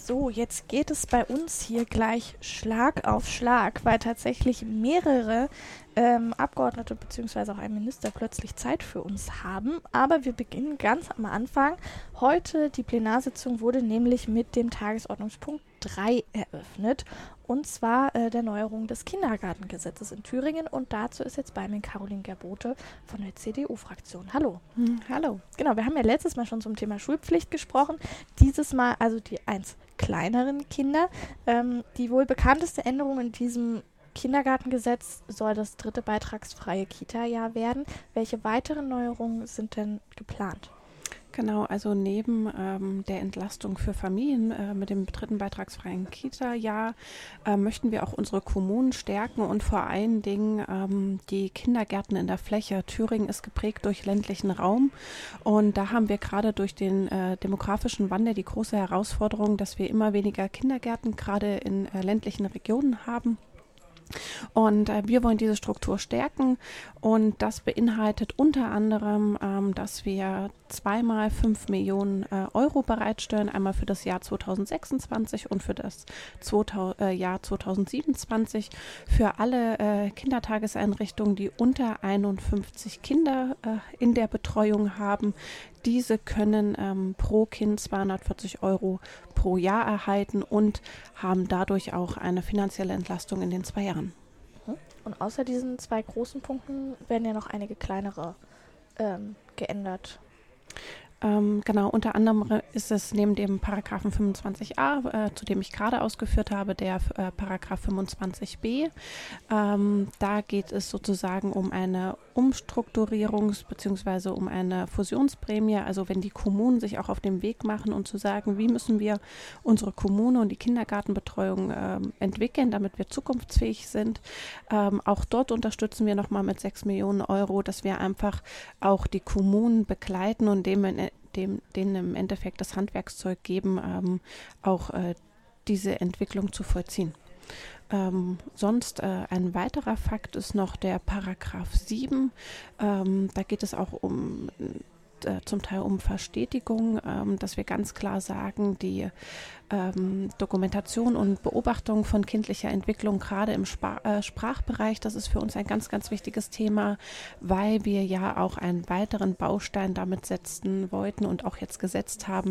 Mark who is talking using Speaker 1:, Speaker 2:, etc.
Speaker 1: So, jetzt geht es bei uns hier gleich Schlag auf Schlag, weil tatsächlich mehrere Abgeordnete bzw. auch ein Minister plötzlich Zeit für uns haben. Aber wir beginnen ganz am Anfang. Heute, die Plenarsitzung wurde nämlich mit dem Tagesordnungspunkt 3 eröffnet. Und zwar der Neuerung des Kindergartengesetzes in Thüringen. Und dazu ist jetzt bei mir Caroline Gerbote von der CDU-Fraktion. Hallo.
Speaker 2: Hallo.
Speaker 1: Genau, wir haben ja letztes Mal schon zum Thema Schulpflicht gesprochen. Dieses Mal also die eins kleineren Kinder. Die wohl bekannteste Änderung in diesem Kindergartengesetz soll das 3. beitragsfreie Kita-Jahr werden. Welche weiteren Neuerungen sind denn geplant?
Speaker 2: Genau, also neben der Entlastung für Familien mit dem 3. beitragsfreien Kita-Jahr möchten wir auch unsere Kommunen stärken und vor allen Dingen die Kindergärten in der Fläche. Thüringen ist geprägt durch ländlichen Raum und da haben wir gerade durch den demografischen Wandel die große Herausforderung, dass wir immer weniger Kindergärten gerade in ländlichen Regionen haben. Und wir wollen diese Struktur stärken und das beinhaltet unter anderem, dass wir zweimal 5 Millionen Euro bereitstellen, einmal für das Jahr 2026 und für das Jahr 2027 für alle Kindertageseinrichtungen, die unter 51 Kinder in der Betreuung haben. Diese können pro Kind 240 Euro pro Jahr erhalten und haben dadurch auch eine finanzielle Entlastung in den 2 Jahren.
Speaker 1: Und außer diesen 2 großen Punkten werden ja noch einige kleinere geändert.
Speaker 2: Genau, unter anderem ist es neben dem Paragraphen 25a, zu dem ich gerade ausgeführt habe, der Paragraph 25b. Da geht es sozusagen um eine bzw. um eine Fusionsprämie, also wenn die Kommunen sich auch auf den Weg machen und zu sagen, wie müssen wir unsere Kommune und die Kindergartenbetreuung entwickeln, damit wir zukunftsfähig sind. Auch dort unterstützen wir nochmal mit 6 Millionen Euro, dass wir einfach auch die Kommunen begleiten und denen im Endeffekt das Handwerkszeug geben, auch diese Entwicklung zu vollziehen. Sonst ein weiterer Fakt ist noch der Paragraph 7. Da geht es auch zum Teil um Verstetigung, dass wir ganz klar sagen, die Dokumentation und Beobachtung von kindlicher Entwicklung, gerade im Sprachbereich, das ist für uns ein ganz, ganz wichtiges Thema, weil wir ja auch einen weiteren Baustein damit setzen wollten und auch jetzt gesetzt haben,